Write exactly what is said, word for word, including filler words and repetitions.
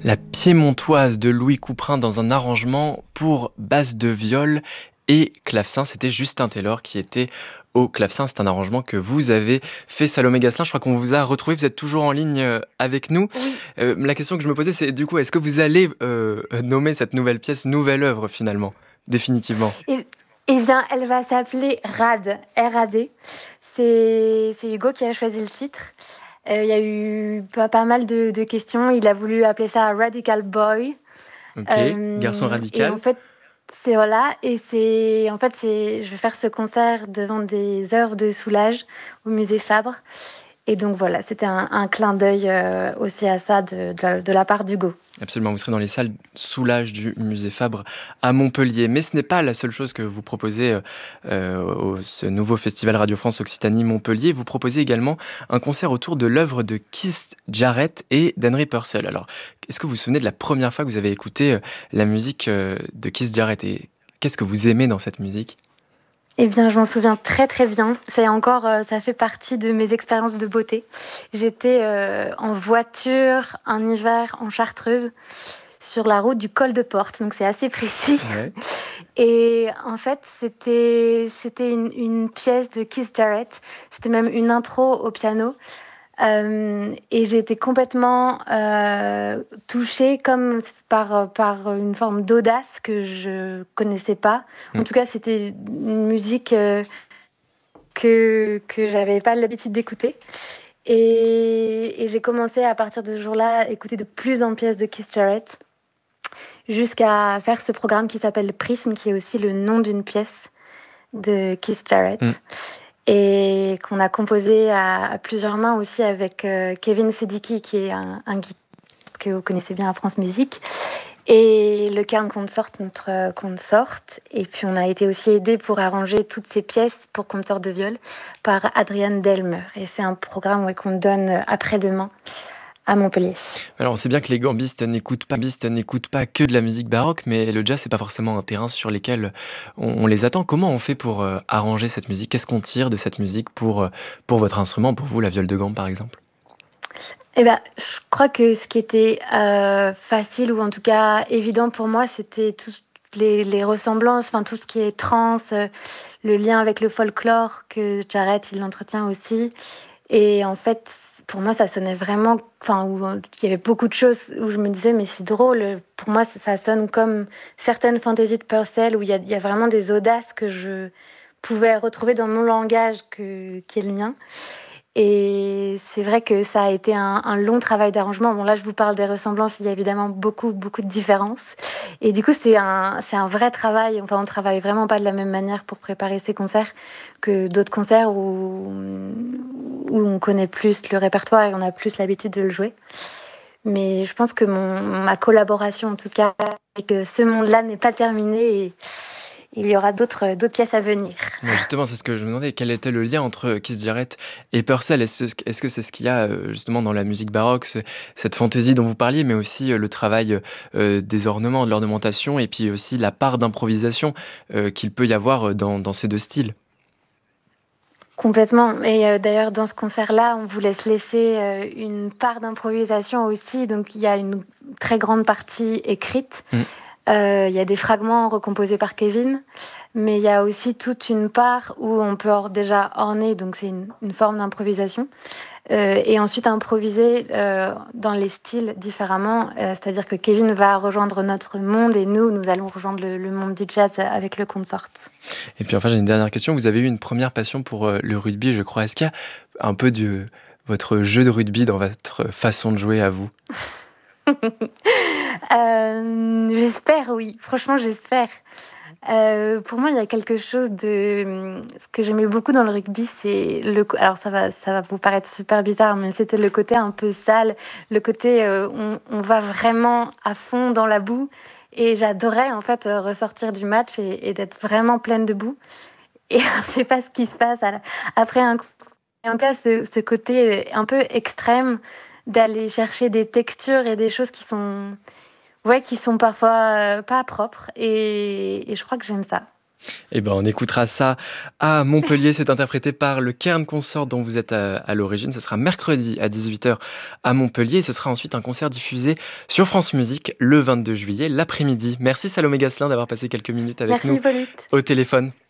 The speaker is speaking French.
La piémontoise de Louis Couperin dans un arrangement pour basse de viol et clavecin. C'était Justin Taylor qui était au clavecin. C'est un arrangement que vous avez fait, Salomé Gasselin. Je crois qu'on vous a retrouvé. Vous êtes toujours en ligne euh, avec nous. Oui. Euh, la question que je me posais, c'est du coup, est-ce que vous allez euh, nommer cette nouvelle pièce nouvelle œuvre finalement, définitivement? Eh, eh bien, elle va s'appeler Rad, R A D. C'est, c'est Hugo qui a choisi le titre. Euh, Il y a eu pas, pas mal de, de questions. Il a voulu appeler ça Radical Boy. Ok, garçon Euh, et en radical. fait, c'est voilà. Et c'est en fait, c'est, je vais faire ce concert devant des œuvres de Soulage au musée Fabre. Et donc voilà, c'était un, un clin d'œil euh, aussi à ça de, de, la, de la part d'Hugo. Absolument, vous serez dans les salles Soulage du musée Fabre à Montpellier. Mais ce n'est pas la seule chose que vous proposez euh, euh, au ce nouveau festival Radio France Occitanie Montpellier. Vous proposez également un concert autour de l'œuvre de Keith Jarrett et d'Henry Purcell. Alors, est-ce que vous vous souvenez de la première fois que vous avez écouté euh, la musique euh, de Keith Jarrett et qu'est-ce que vous aimez dans cette musique? Eh bien, je m'en souviens très très bien. C'est encore, euh, ça fait partie de mes expériences de beauté. J'étais euh, en voiture un hiver en Chartreuse sur la route du col de Porte, donc c'est assez précis. Ouais. Et en fait, c'était c'était une, une pièce de Keith Jarrett. C'était même une intro au piano. Euh, et j'ai été complètement euh, touchée comme par, par une forme d'audace que je connaissais pas. En Mm. tout cas, c'était une musique euh, que, que j'avais pas l'habitude d'écouter. Et, et j'ai commencé à partir de ce jour-là à écouter de plus en plus de Keith Jarrett jusqu'à faire ce programme qui s'appelle Prism, qui est aussi le nom d'une pièce de Keith Jarrett. Mm. Et qu'on a composé à, à plusieurs mains aussi avec euh, Kevin Sedicki, qui est un, un guitariste que vous connaissez bien à France Musique, et le Kern Consort, notre euh, consort. Et puis on a été aussi aidé pour arranger toutes ces pièces pour Consort de viol par Adrienne Delmer. Et c'est un programme ouais, qu'on donne après-demain à Montpellier. Alors, on sait bien que les gambistes n'écoutent pas, gambistes n'écoutent pas que de la musique baroque, mais le jazz, c'est pas forcément un terrain sur lequel on, on les attend. Comment on fait pour euh, arranger cette musique? Qu'est-ce qu'on tire de cette musique pour, euh, pour votre instrument, pour vous, la viole de gambe, par exemple? Eh ben, je crois que ce qui était euh, facile ou en tout cas évident pour moi, c'était tous les, les ressemblances, enfin tout ce qui est trance, euh, le lien avec le folklore que Jarrett il l'entretient aussi. Et en fait, pour moi, ça sonnait vraiment, enfin, où il y avait beaucoup de choses où je me disais, mais c'est drôle. Pour moi, ça, ça sonne comme certaines fantaisies de Purcell où il y a, il y a vraiment des audaces que je pouvais retrouver dans mon langage que, qui est le mien. Et c'est vrai que ça a été un, un long travail d'arrangement. Bon, là, je vous parle des ressemblances, il y a évidemment beaucoup, beaucoup de différences. Et du coup, c'est un, c'est un vrai travail. Enfin, on travaille vraiment pas de la même manière pour préparer ces concerts que d'autres concerts où, où on connaît plus le répertoire et on a plus l'habitude de le jouer. Mais je pense que mon, ma collaboration, en tout cas, avec ce monde-là n'est pas terminée et il y aura d'autres, d'autres pièces à venir. Moi, justement, c'est ce que je me demandais. Quel était le lien entre Keith Jarrett et Purcell? Est-ce, est-ce que c'est ce qu'il y a euh, justement dans la musique baroque, ce- cette fantaisie dont vous parliez, mais aussi euh, le travail euh, des ornements, de l'ornementation, et puis aussi la part d'improvisation euh, qu'il peut y avoir euh, dans, dans ces deux styles? Complètement. Et euh, d'ailleurs, dans ce concert-là, on vous laisse laisser euh, une part d'improvisation aussi. Donc, il y a une très grande partie écrite. Mm. Euh, Il y a des fragments recomposés par Kevin. Mais il y a aussi toute une part où on peut or- déjà orner. Donc, c'est une, une forme d'improvisation. Euh, et ensuite improviser euh, dans les styles différemment. Euh, c'est-à-dire que Kevin va rejoindre notre monde et nous, nous allons rejoindre le, le monde du jazz avec le consort. Et puis enfin, j'ai une dernière question. Vous avez eu une première passion pour euh, le rugby, je crois. Est-ce qu'il y a un peu de votre jeu de rugby dans votre façon de jouer à vous? Euh, j'espère, oui. Franchement, j'espère. Euh, pour moi, il y a quelque chose de... Ce que j'aimais beaucoup dans le rugby, c'est le... co- Alors, ça va, ça va vous paraître super bizarre, mais c'était le côté un peu sale, le côté euh, on, on va vraiment à fond dans la boue. Et j'adorais, en fait, euh, ressortir du match et, et d'être vraiment pleine de boue. Et c'est pas ce qui se passe à la- après un coup. Et en tout cas, ce, ce côté un peu extrême d'aller chercher des textures et des choses qui sont, ouais, qui sont parfois euh, pas propres. Et, et je crois que j'aime ça. Eh ben, on écoutera ça à Montpellier. C'est interprété par le Cairn Consort dont vous êtes à, à l'origine. Ce sera mercredi à dix-huit heures à Montpellier. Et ce sera ensuite un concert diffusé sur France Musique le vingt-deux juillet, l'après-midi. Merci Salomé Gasselin d'avoir passé quelques minutes avec Merci nous Hippolyte. au téléphone.